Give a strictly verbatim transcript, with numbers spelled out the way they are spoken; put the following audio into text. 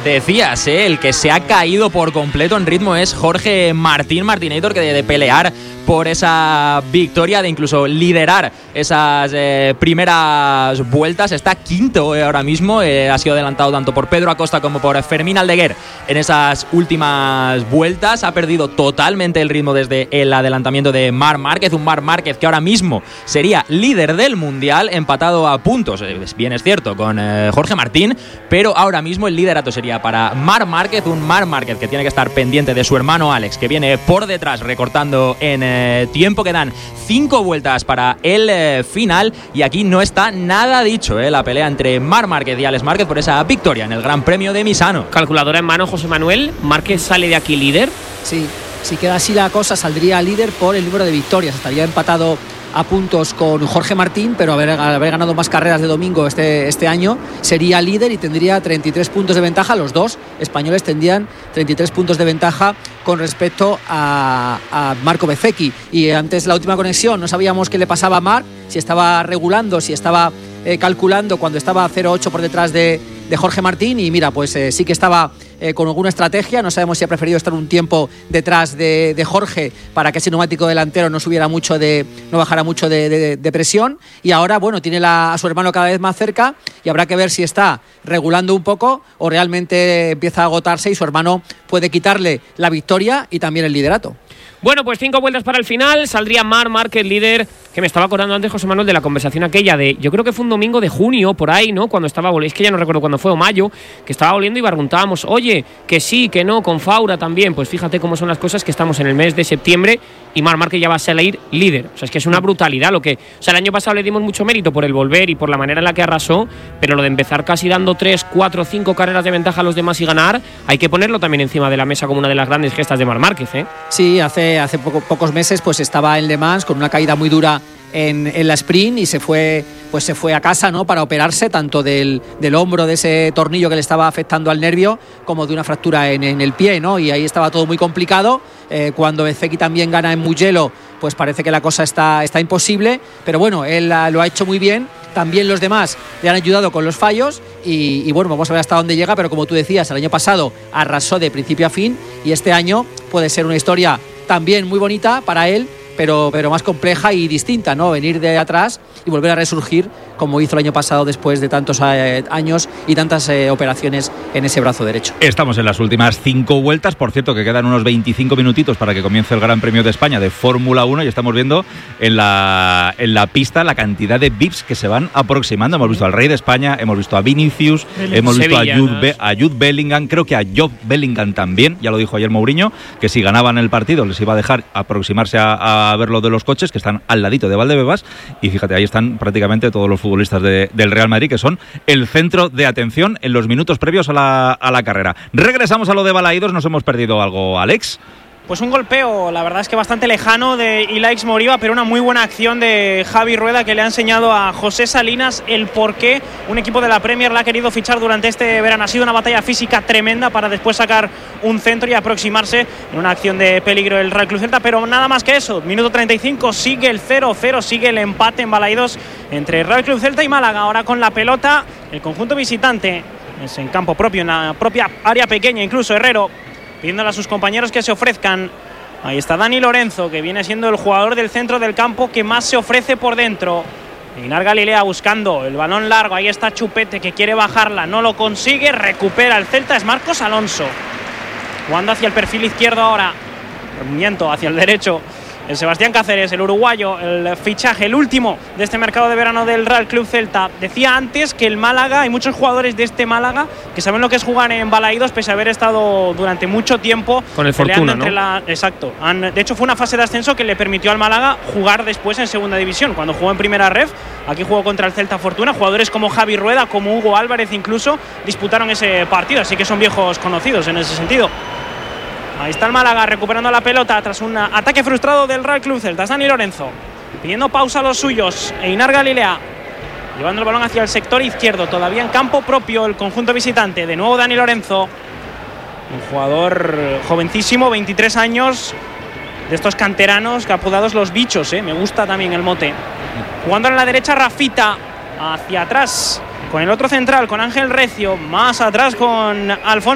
te decías, ¿eh? El que se ha caído por completo en ritmo es Jorge Martín, Martinator, que de, de pelear por esa victoria, de incluso liderar esas eh, primeras vueltas, está quinto eh, ahora mismo, eh, ha sido adelantado tanto por Pedro Acosta como por Fermín Aldeguer en esas últimas vueltas, ha perdido totalmente el ritmo desde el adelantamiento de Marc Márquez, un Marc Márquez que ahora mismo sería líder del Mundial, empatado a puntos, eh, bien es cierto, con eh, Jorge Martín, pero ahora mismo el liderato sería para Marc Márquez, un Marc Márquez que tiene que estar pendiente de su hermano Alex, que viene por detrás recortando en eh, tiempo. Quedan cinco vueltas para el eh, final y aquí no está nada dicho, eh, la pelea entre Marc Márquez y Alex Márquez por esa victoria en el Gran Premio de Misano. Calculadora en mano, José Manuel. ¿Márquez sale de aquí líder? Sí, si queda así la cosa, saldría líder por el número de victorias. Estaría empatado a puntos con Jorge Martín, pero haber, haber ganado más carreras de domingo este, este año, sería líder y tendría treinta y tres puntos de ventaja. Los dos españoles tendrían treinta y tres puntos de ventaja con respecto a, a Marco Bezzecchi. Y antes, la última conexión, no sabíamos qué le pasaba a Marc, si estaba regulando, si estaba eh, calculando cuando estaba cero ocho por detrás de, de Jorge Martín, y mira, pues eh, sí que estaba Eh, con alguna estrategia. No sabemos si ha preferido estar un tiempo detrás de, de Jorge para que ese neumático delantero no subiera mucho de, no bajara mucho de, de, de presión, y ahora bueno, tiene la, a su hermano cada vez más cerca y habrá que ver si está regulando un poco o realmente empieza a agotarse y su hermano puede quitarle la victoria y también el liderato. Bueno, pues cinco vueltas para el final, saldría Marc Márquez líder, que me estaba acordando antes, José Manuel, de la conversación aquella de, yo creo que fue un domingo de junio, por ahí, ¿no? Cuando estaba, es que ya no recuerdo cuándo fue, o mayo, que estaba volviendo y barruntábamos, oye, que sí, que no, con Faura también. Pues fíjate cómo son las cosas, que estamos en el mes de septiembre y Marc Márquez ya va a salir líder. O sea, es que es una brutalidad lo que... O sea, el año pasado le dimos mucho mérito por el volver y por la manera en la que arrasó, pero lo de empezar casi dando tres, cuatro, cinco carreras de ventaja a los demás y ganar, hay que ponerlo también encima de la mesa como una de las grandes gestas de Marc Márquez, ¿eh? Sí, hace, hace poco, pocos meses pues estaba en Le Mans con una caída muy dura En, en la sprint y se fue pues se fue a casa, ¿no?, para operarse tanto del, del hombro, de ese tornillo que le estaba afectando al nervio, como de una fractura en, en el pie, ¿no? Y ahí estaba todo muy complicado. Eh, cuando Bezzecchi también gana en Mugello, pues parece que la cosa está, está imposible, pero bueno, él uh, lo ha hecho muy bien. También los demás le han ayudado con los fallos y, y bueno, vamos a ver hasta dónde llega, pero como tú decías, el año pasado arrasó de principio a fin y este año puede ser una historia también muy bonita para él, pero, pero más compleja y distinta, ¿no? Venir de atrás y volver a resurgir como hizo el año pasado después de tantos eh, años y tantas eh, operaciones en ese brazo derecho. Estamos en las últimas cinco vueltas, por cierto que quedan unos veinticinco minutitos para que comience el Gran Premio de España de Fórmula uno y estamos viendo en la, en la pista la cantidad de V I Ps que se van aproximando. Hemos visto al Rey de España, hemos visto a Vinicius, Bellingham. hemos visto Sevilla, a Jude, Be- a Jude Bellingham, creo que a Job Bellingham también, ya lo dijo ayer Mourinho, que si ganaban el partido les iba a dejar aproximarse a, a ver lo de los coches, que están al ladito de Valdebebas, y fíjate, ahí están prácticamente todos los futbolistas de, del Real Madrid, que son el centro de atención en los minutos previos a la, a la carrera. Regresamos a lo de Balaídos, nos hemos perdido algo, Alex. Pues un golpeo, la verdad es que bastante lejano de Ilaix Moriba, pero una muy buena acción de Javi Rueda, que le ha enseñado a José Salinas el por qué un equipo de la Premier la ha querido fichar durante este verano. Ha sido una batalla física tremenda para después sacar un centro y aproximarse en una acción de peligro el Real Club Celta, pero nada más que eso. Minuto treinta y cinco, sigue el cero cero, sigue el empate en Balaídos entre Real Club Celta y Málaga. Ahora con la pelota, el conjunto visitante es en campo propio, en la propia área pequeña, incluso Herrero pidiéndole a sus compañeros que se ofrezcan. Ahí está Dani Lorenzo, que viene siendo el jugador del centro del campo que más se ofrece por dentro. Einar Galilea buscando el balón largo. Ahí está Chupete, que quiere bajarla, no lo consigue, recupera el Celta. Es Marcos Alonso jugando hacia el perfil izquierdo ahora, movimiento hacia el derecho. El Sebastián Cáceres, el uruguayo, el fichaje, el último de este mercado de verano del Real Club Celta. Decía antes que el Málaga, hay muchos jugadores de este Málaga que saben lo que es jugar en Balaídos, pese a haber estado durante mucho tiempo con el Fortuna, entre ¿no? la, exacto. Han, de hecho, fue una fase de ascenso que le permitió al Málaga jugar después en segunda división. Cuando jugó en primera ref, aquí jugó contra el Celta Fortuna. Jugadores como Javi Rueda, como Hugo Álvarez incluso, disputaron ese partido, así que son viejos conocidos en ese sentido. Ahí está el Málaga recuperando la pelota tras un ataque frustrado del Real Club Celta. Dani Lorenzo pidiendo pausa a los suyos. Einar Galilea llevando el balón hacia el sector izquierdo, todavía en campo propio el conjunto visitante. De nuevo Dani Lorenzo, un jugador jovencísimo, veintitrés años, de estos canteranos que apodados los bichos, ¿eh? Me gusta también el mote. Jugando en la derecha Rafita, hacia atrás con el otro central, con Ángel Recio, más atrás con Alfonso